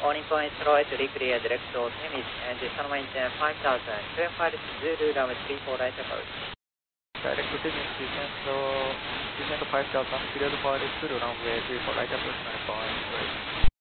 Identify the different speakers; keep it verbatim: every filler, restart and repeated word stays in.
Speaker 1: Warning point right to clear direct to Temis and San maintain five thousand, clear flight Zulu runway three four right approach.
Speaker 2: Direct to Temis, descend to, descend to five thousand, clear the flight Zulu runway three four right approach, nine point three.